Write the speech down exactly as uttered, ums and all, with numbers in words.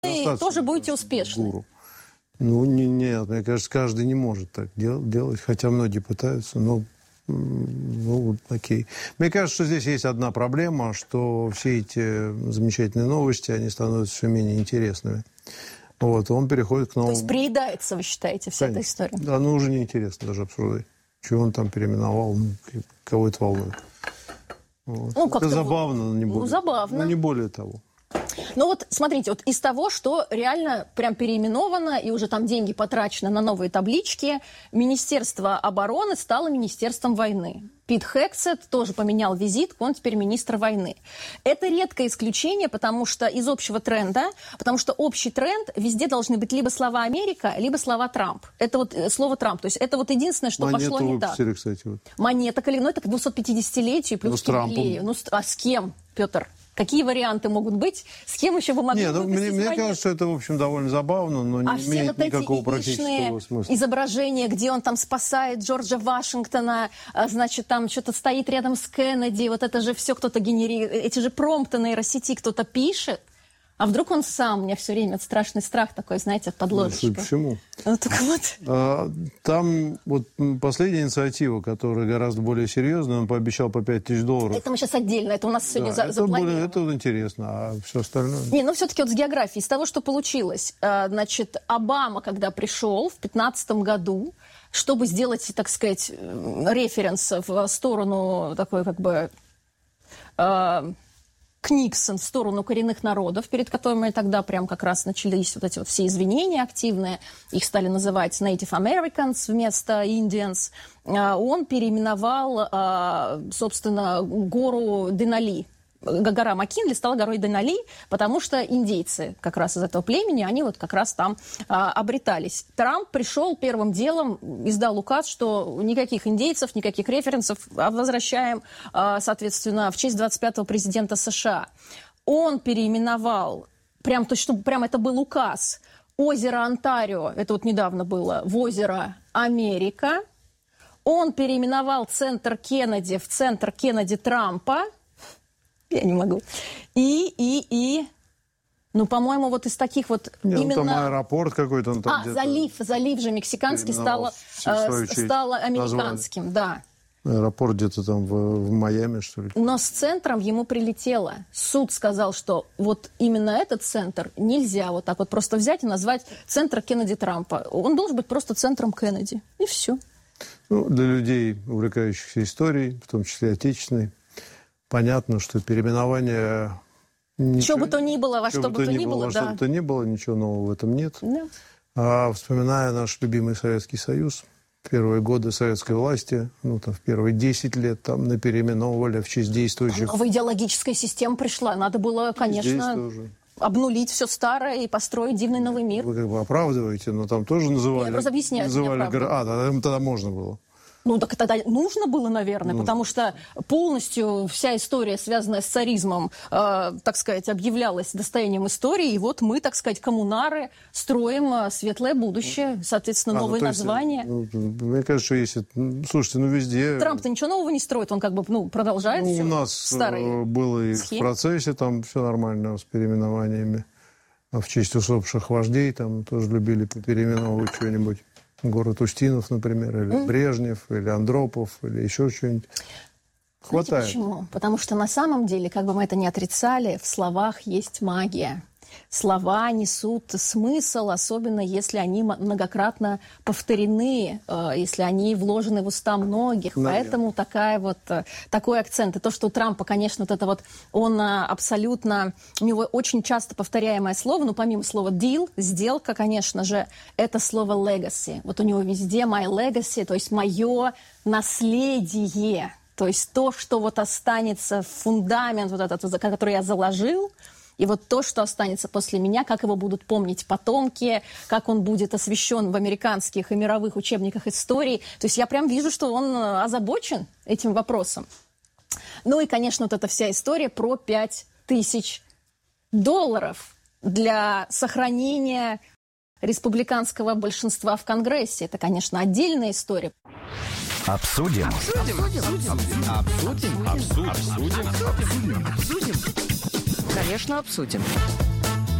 Вы тоже будете успешны. Гуру. Ну, не, нет, мне кажется, каждый не может так дел, делать, хотя многие пытаются, но, ну, окей. Мне кажется, что здесь есть одна проблема, что все эти замечательные новости, они становятся все менее интересными. Вот, он переходит к новому... То есть приедается, вы считаете, вся Конечно. Эта история? Да, ну, уже неинтересно даже обсуждать. Чего он там переименовал, ну, кого это волнует. Вот. Ну, это забавно, но не более. Ну, забавно. Но не более того. Ну вот, смотрите, вот из того, что реально прям переименовано, и уже там деньги потрачены на новые таблички, Министерство обороны стало Министерством войны. Пит Хексет тоже поменял визит, он теперь министр войны. Это редкое исключение, потому что из общего тренда, потому что общий тренд, везде должны быть либо слова Америка, либо слова Трамп. Это вот слово Трамп. То есть это вот единственное, что Монету пошло не выпустили, так. Кстати, вот. Монета, ну это к двухсотпятидесятилетию плюс ну, юбилею. Ну, а с кем, Петр? Какие варианты могут быть? С кем еще вы могли Нет, ну, мне, мне монет? кажется, что это, в общем, довольно забавно, но а не имеет вот никакого практического смысла. Изображения, где он там спасает Джорджа Вашингтона, значит, там что-то стоит рядом с Кеннеди, вот это же все кто-то генерирует, эти же промпты на нейросети кто-то пишет. А вдруг он сам? У меня все время страшный страх такой, знаете, под ложечкой. Ну, почему? Ну, так вот. А, там вот последняя инициатива, которая гораздо более серьезная, он пообещал по пять тысяч долларов. Это мы сейчас отдельно, это у нас сегодня да, за, это запланировано. Более, это вот интересно, а все остальное... Не, ну все-таки вот с географией, из того, что получилось. Значит, Обама, когда пришел в пятнадцатом году, чтобы сделать, так сказать, референс в сторону такой как бы... к Никсон в сторону коренных народов, перед которыми тогда прям как раз начались вот эти вот все извинения активные, их стали называть Native Americans вместо Indians, он переименовал, собственно, гору Денали. Гора Маккинли стала горой Денали, потому что индейцы как раз из этого племени, они вот как раз там а, обретались. Трамп пришел первым делом, издал указ, что никаких индейцев, никаких референсов возвращаем, а, соответственно, в честь двадцать пятого президента США. Он переименовал, прям, то, что, прям это был указ, озеро Онтарио, это вот недавно было, в озеро Америка. Он переименовал центр Кеннеди в центр Кеннеди-Трампа. Я не могу. И, и, и... Ну, по-моему, вот из таких вот Нет, именно... там аэропорт какой-то. Он там а, залив, залив же мексиканский стал, э, стал американским, да. Аэропорт где-то там в, в Майами, что ли. Но с центром ему прилетело. Суд сказал, что вот именно этот центр нельзя вот так вот просто взять и назвать центр Кеннеди-Трампа. Он должен быть просто центром Кеннеди. И все. Ну, для людей, увлекающихся историей, в том числе отечественной, понятно, что переименование... Ничего, что бы то ни было, во что бы то ни было, во да. что бы то ни было, ничего нового в этом нет. Да. А вспоминая наш любимый Советский Союз, в первые годы советской власти, ну, там, в первые десять лет, там, напереименовывали в честь действующих... Новая идеологическая система пришла. Надо было, конечно, обнулить все старое и построить дивный новый мир. Вы как бы оправдываете, но там тоже называли... Я просто объясняю, называли... А, тогда, тогда можно было. Ну, так тогда нужно было, наверное, ну, потому что полностью вся история, связанная с царизмом, э, так сказать, объявлялась достоянием истории. И вот мы, так сказать, коммунары, строим э, светлое будущее, соответственно, а, новые ну, названия. Есть, ну, мне кажется, что если... Слушайте, ну, везде... Трамп-то ничего нового не строит, он как бы, ну, продолжает ну, все. У нас старые было и схемы. В процессе там все нормально с переименованиями. А в честь усопших вождей там тоже любили переименовывать что-нибудь. Город Устинов, например, или mm. Брежнев, или Андропов, или еще что-нибудь. Хватает. Знаете почему? Потому что на самом деле, как бы мы это ни отрицали, в словах есть магия. Слова несут смысл, особенно если они многократно повторены, если они вложены в уста многих. Да, Поэтому нет. такая вот, такой акцент. И то, что у Трампа, конечно, вот это вот, он абсолютно, у него очень часто повторяемое слово, ну, помимо слова deal, сделка, конечно же, это слово legacy. Вот у него везде my legacy, то есть мое наследие. То есть то, что вот останется, фундамент вот этот, который я заложил, и вот то, что останется после меня, как его будут помнить потомки, как он будет освящен в американских и мировых учебниках истории. То есть я прям вижу, что он озабочен этим вопросом. Ну и, конечно, вот эта вся история про пять тысяч долларов для сохранения республиканского большинства в Конгрессе. Это, конечно, отдельная история. Обсудим. Обсудим. Обсудим. Обсудим. Обсудим. Обсудим. Обсудим. Обсудим. Конечно, обсудим.